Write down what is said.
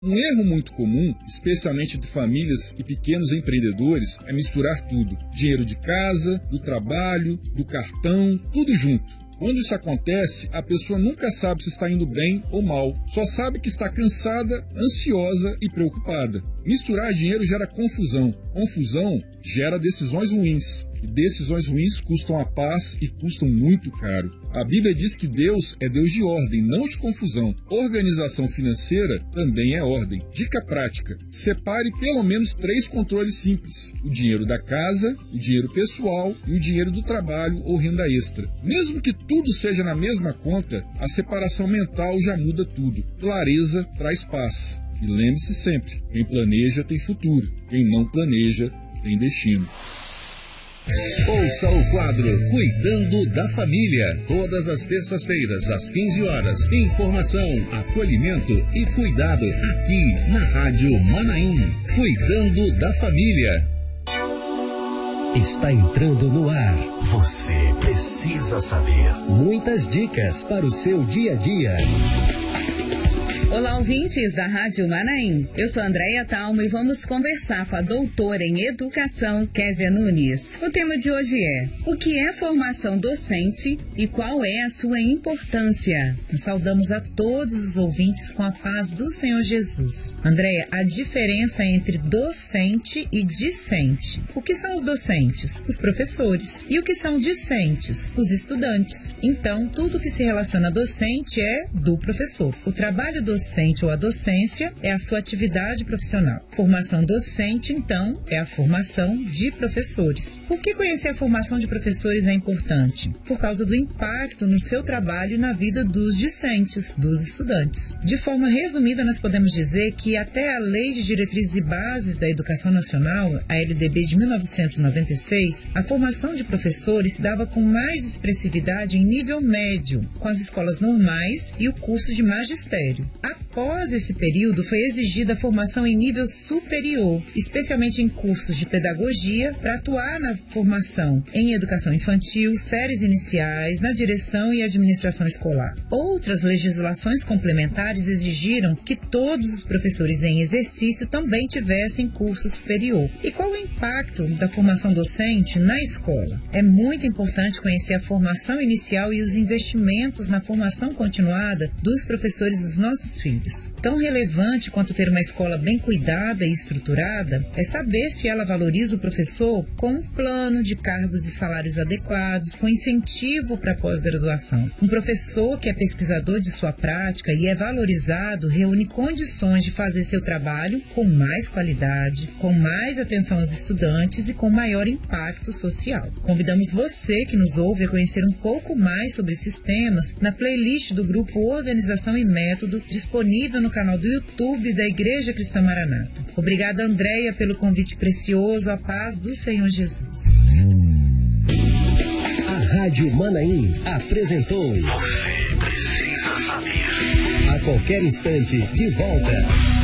Um erro muito comum, especialmente entre famílias e pequenos empreendedores, é misturar tudo. Dinheiro de casa, do trabalho, do cartão, tudo junto. Quando isso acontece, a pessoa nunca sabe se está indo bem ou mal. Só sabe que está cansada, ansiosa e preocupada. Misturar dinheiro gera confusão. Confusão gera decisões ruins. E decisões ruins custam a paz e custam muito caro. A Bíblia diz que Deus é Deus de ordem, não de confusão. Organização financeira também é ordem. Dica prática: separe pelo menos 3 controles simples: o dinheiro da casa, o dinheiro pessoal e o dinheiro do trabalho ou renda extra. Mesmo que tudo seja na mesma conta, a separação mental já muda tudo. Clareza traz paz. E lembre-se sempre, quem planeja tem futuro, quem não planeja tem destino. Ouça o quadro Cuidando da Família, todas as terças-feiras, às 15 horas. Informação, acolhimento e cuidado aqui na Rádio Manaim. Cuidando da Família. Está entrando no ar. Você precisa saber. Muitas dicas para o seu dia a dia. Olá, ouvintes da Rádio Manaim. Eu sou Andréia Talmo e vamos conversar com a doutora em Educação, Kézia Nunes. O tema de hoje é: o que é formação docente e qual é a sua importância? Saudamos a todos os ouvintes com a paz do Senhor Jesus. Andréia, a diferença entre docente e discente. O que são os docentes? Os professores. E o que são discentes? Os estudantes. Então, tudo que se relaciona a docente é do professor. O trabalho docente ou a docência é a sua atividade profissional. Formação docente, então, é a formação de professores. Por que conhecer a formação de professores é importante? Por causa do impacto no seu trabalho e na vida dos discentes, dos estudantes. De forma resumida, nós podemos dizer que até a Lei de Diretrizes e Bases da Educação Nacional, a LDB de 1996, a formação de professores se dava com mais expressividade em nível médio, com as escolas normais e o curso de magistério. Após esse período, foi exigida a formação em nível superior, especialmente em cursos de pedagogia, para atuar na formação em educação infantil, séries iniciais, na direção e administração escolar. Outras legislações complementares exigiram que todos os professores em exercício também tivessem curso superior. E qual o impacto da formação docente na escola? É muito importante conhecer a formação inicial e os investimentos na formação continuada dos professores dos nossos filhos. Tão relevante quanto ter uma escola bem cuidada e estruturada é saber se ela valoriza o professor com um plano de cargos e salários adequados, com incentivo para pós-graduação. Um professor que é pesquisador de sua prática e é valorizado reúne condições de fazer seu trabalho com mais qualidade, com mais atenção aos estudantes e com maior impacto social. Convidamos você que nos ouve a conhecer um pouco mais sobre esses temas na playlist do grupo Organização e Método, disponível no canal do YouTube da Igreja Cristã Maranata. Obrigada, Andréia, pelo convite precioso. A paz do Senhor Jesus. A Rádio Manaim apresentou Você Precisa Saber. A qualquer instante, de volta.